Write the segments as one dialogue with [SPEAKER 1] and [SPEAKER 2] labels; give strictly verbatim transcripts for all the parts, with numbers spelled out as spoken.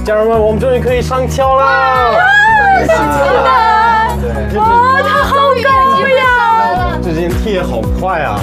[SPEAKER 1] 家人们，我们终于可以上桥了！
[SPEAKER 2] 是的，哇，它好高呀！
[SPEAKER 1] 这阶梯也好快啊！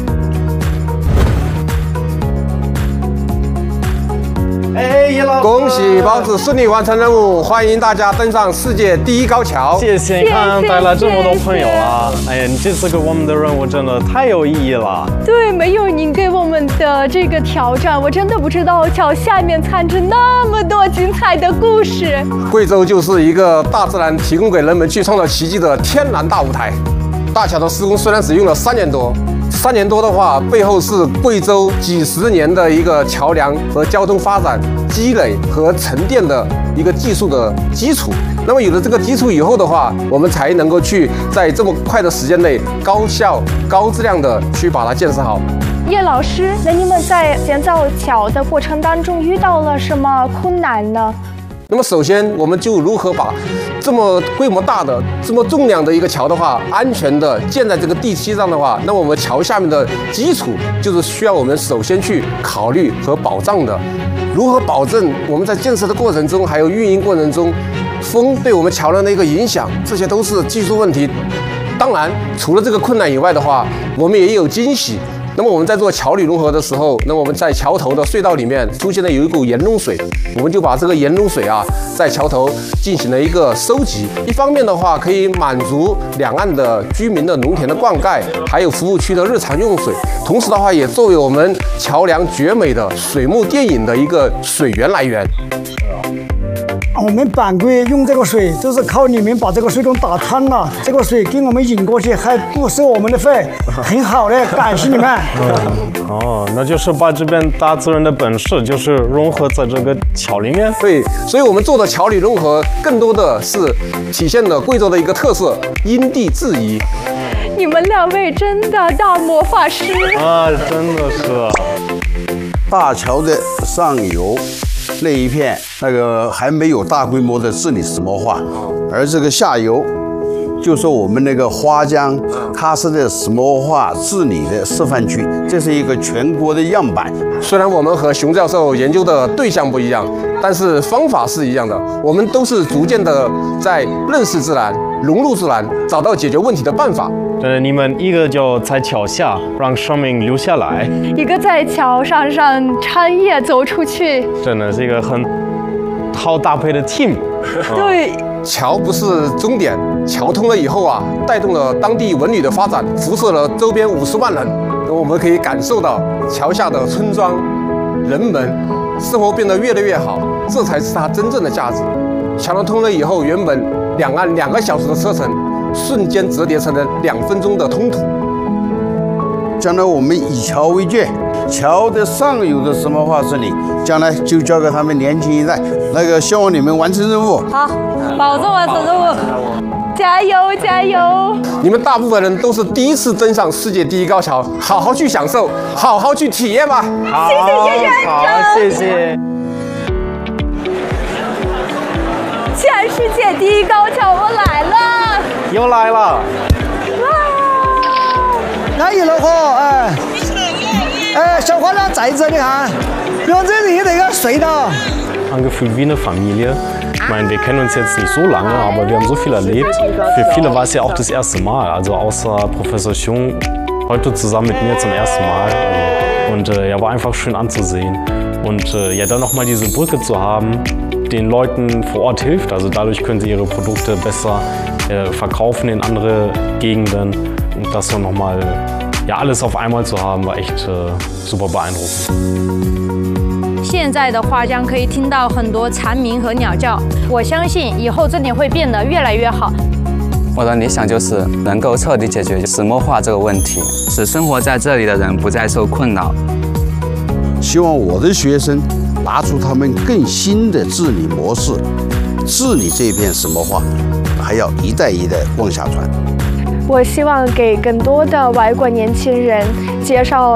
[SPEAKER 1] 哎，叶老师，
[SPEAKER 3] 恭喜包子顺利完成任务，欢迎大家登上世界第一高桥。
[SPEAKER 1] 谢谢，你看带来这么多朋友啊！哎呀，你这次给我们的任务真的太有意义了。
[SPEAKER 2] 对，没有您给我们的这个挑战，我真的不知道桥下面藏着那么多精彩的故事。
[SPEAKER 3] 贵州就是一个大自然提供给人们去创造奇迹的天然大舞台。大桥的施工虽然只用了三年多。三年多的话，背后是贵州几十年的一个桥梁和交通发展积累和沉淀的一个技术的基础。那么有了这个基础以后的话，我们才能够去在这么快的时间内高效、高质量的去把它建设好。
[SPEAKER 2] 叶老师，那你们在建造桥的过程当中遇到了什么困难呢？
[SPEAKER 3] 那么首先，我们就如何把这么规模大的、这么重量的一个桥的话，安全的建在这个地基上的话，那么我们桥下面的基础就是需要我们首先去考虑和保障的。如何保证我们在建设的过程中，还有运营过程中，风对我们桥梁的一个影响，这些都是技术问题。当然，除了这个困难以外的话，我们也有惊喜。那么我们在做桥铝融合的时候，那么我们在桥头的隧道里面出现了有一股盐卤水，我们就把这个盐卤水啊，在桥头进行了一个收集。一方面的话，可以满足两岸的居民的农田的灌溉，还有服务区的日常用水。同时的话，也作为我们桥梁绝美的水幕电影的一个水源来源。
[SPEAKER 4] 我们板龟用这个水，就是靠你们把这个水桶打瘫了，这个水给我们引过去，还不收我们的费，很好的，感谢你们。
[SPEAKER 1] 哦，那就是把这边大自然的本事，就是融合在这个桥里面。
[SPEAKER 3] 对，所以我们做的桥铝融合，更多的是体现了贵州的一个特色——因地制宜。
[SPEAKER 2] 你们两位真的大魔法师
[SPEAKER 1] 啊，真的是。
[SPEAKER 5] 大桥的上游那一片，那个还没有大规模的治理石墨化，而这个下游，就是我们那个花江喀什的石墨化治理的示范区，这是一个全国的样板。
[SPEAKER 3] 虽然我们和熊教授研究的对象不一样，但是方法是一样的。我们都是逐渐的在认识自然、融入自然，找到解决问题的办法。
[SPEAKER 1] 呃，你们一个就在桥下让生命留下来，
[SPEAKER 2] 一个在桥上让产业走出去，
[SPEAKER 1] 真的是一个很好搭配的 team。
[SPEAKER 2] 对，
[SPEAKER 3] 桥不是终点，桥通了以后啊，带动了当地文旅的发展，辐射了周边五十万人。我们可以感受到桥下的村庄、人们生活变得越来越好，这才是它真正的价值。桥梁通了以后，原本两岸两个小时的车程，瞬间折叠成了两分钟的通途。
[SPEAKER 5] 将来我们以桥为鉴，桥的上游的石墨化治理，将来就交给他们年轻一代。那个希望你们完成任务。
[SPEAKER 2] 好，保证完成任务，加油加油！
[SPEAKER 3] 你们大部分人都是第一次登上世界第一高桥，好好去享受，好好去体验吧。
[SPEAKER 1] 好，
[SPEAKER 2] 谢谢叶院长，
[SPEAKER 1] 好，谢谢。
[SPEAKER 2] 全世界第一高桥，我来了！
[SPEAKER 1] 又来了。
[SPEAKER 4] 那一路好，哎，哎，小花娘在这，你看，用这里那个隧道。
[SPEAKER 1] Angefühlt wie eine Familie. Ich meine, wir kennen uns jetzt nicht so lange, aber wir haben so viel erlebt. Für viele war es ja auch das erste Mal. Also außer Professor Chung heute zusammen mit mir zum ersten Mal. Und äh, ja, war einfach schön anzusehen. Und äh, ja, dann nochmal diese Brücke zu haben, den Leuten vor Ort hilft. Also dadurch können sie ihre Produkte besser äh, verkaufen in andere Gegenden. Und das so nochmal, ja, alles auf einmal zu haben, war echt äh, super beeindruckend.
[SPEAKER 6] 现在的花江可以听到很多蝉鸣和鸟叫，我相信以后这里会变得越来越好。
[SPEAKER 7] 我的理想就是能够彻底解决石墨化这个问题，使生活在这里的人不再受困扰。
[SPEAKER 5] 希望我的学生拿出他们更新的治理模式，治理这片石墨化，还要一代一代往下传。
[SPEAKER 2] 我希望给更多的外国年轻人介绍